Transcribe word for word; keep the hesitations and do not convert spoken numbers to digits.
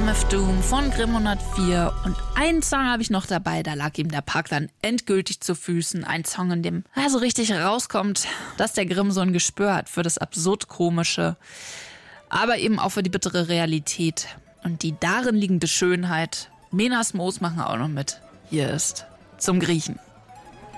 M F Doom von Grimm hundertvier. Und einen Song habe ich noch dabei, da lag ihm der Park dann endgültig zu Füßen. Ein Song, in dem ja, so richtig rauskommt, dass der Grimm so ein Gespür hat für das Absurd-Komische, aber eben auch für die bittere Realität und die darin liegende Schönheit. Menas Moos machen auch noch mit. Hier ist Zum Griechen.